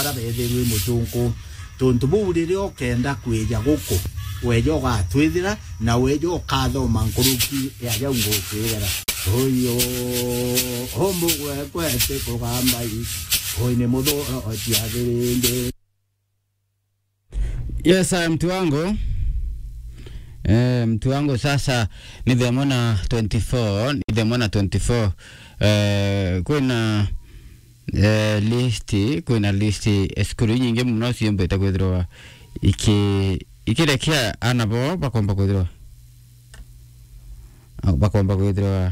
bara betherwe mutungu tontubu riro kenda kweja goko wejo ga twithira na wejo kathoma nkuruki ya jaungo kwira oyo homo kwete kugamba oine mudho otiagirinde. Yes, mtu wangu sasa ni Themona 24 kuna listi skuru nyingi muno siombe itakwithirwa ikirekia anabo bakomba kwithirwa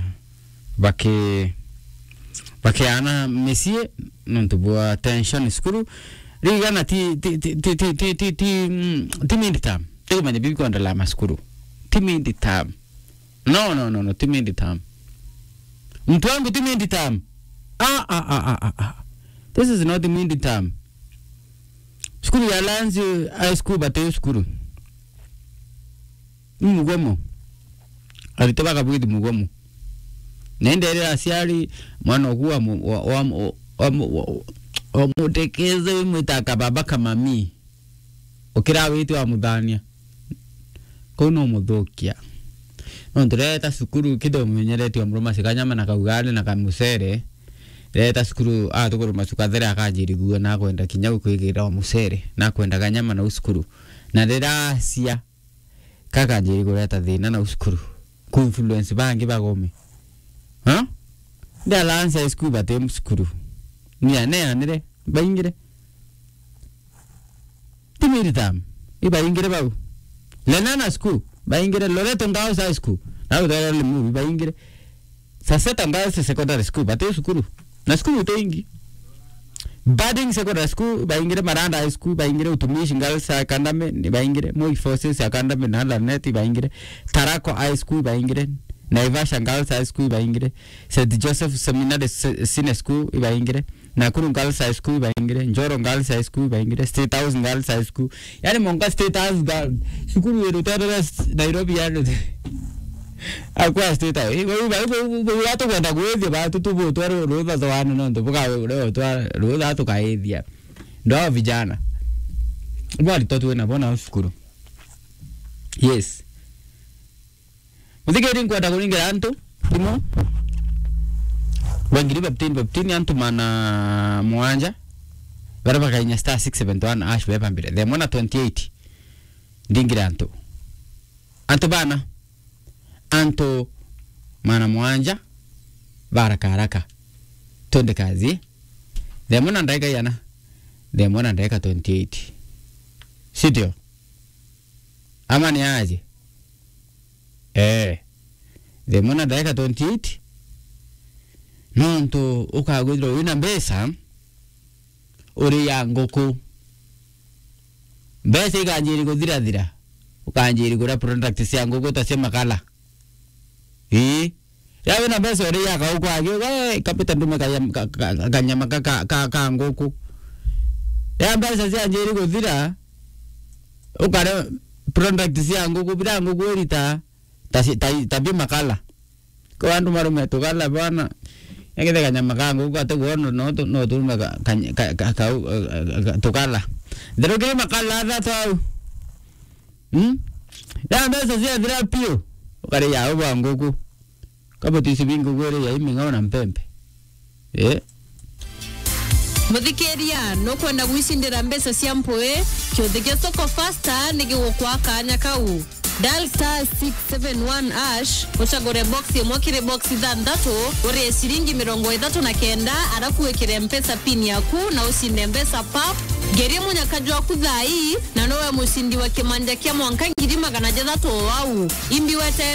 bakiana mesie nontubua attention skuru rigana ti minditam tegumanya bibi kwanda la maskuru ti minditam no ti minditam mtu wangu ti minditam this is not the minditam skuru ya lanzi high school bate skuru mugomo alitoka kabwidi mugomo nende ile asiari mwana okuwa omutekeze mwitaka baba kama mi okira witu wa mudhania kono mudhokia nondreta sukuru kido mwenyereti wa mroma sikanyama na kaugale na kamusere leta sukuru tukuru masukadhere akajiriguo na kwenda kinyagu kwigira wa musere na kwenda kanyama na uskuru na dera sia kaka jirigo leta thina na uskuru ku influence bangi bagome da lanza school batem skuru ni anere baingire timiritam ibaingire babu lenana school baingire loreto ngao sa school na udara le mu baingire sasa tamba secondary school batem skuru na school toingi Bading secondary school baingire Maranda high school baingire utumishi ngalsa kandame ni baingire Moi Forces akandame na net baingire Tarako high school baingire Naivasha Girls High School baingire St. Joseph Seminary Senior School baingire Nakuru Girls High School baingire Njoro Girls High School baingire State House Girls High School yani monga State House girl shukuru yetu tara Nairobi yani akwa State House watu kwenda kuethia batu tubu twaro rudha zwana nondo buka leo twaro rudha tukaethia ndo vijana bali totu na bona shukuru. Yes, muziki ringo atakuringira antu timo bangiri baptini antu mana muanja baraba kainya star 671 ash beba mbire Themona 28 ndingira antu bana antu mana muanja baraka haraka tonde kazi Themona ndaika yana Themona ndaika 28 sidio amani aje Themona ndaika 28 nonto ukagwithira wina mbesa uri ya ngoko mbesa ikanjiri kuthira ukanjiri kura product cia ngoko tasema kala ya wina mbesa uri ya kauko age kapita ndume kanyama ka ngoko ya mbesa cia njiri kuthira ukare product cia ngoko bila ngoko erita tabi makala ko andu marume tukala bana yakete kanyama kangu ko ategono no turume tukala deroke makala that ya mbesa sia dira pio ukare ya oba ngoko kabo tisibingo gore ya iminga na mpembe muthikeria no kwenda gwicindira mbesa cia mpoe kyothike soko faster nigigukwa kanya kau dial star 671 ash uchagore box yemokire box thandatu uri shilingi 39 arafu wekire mpesa pin yaku na usinde mbesa pap geri munyakajwa kuthai na nowe musindi wa kimanja kya mwanka ngiri 300 wau imbi wete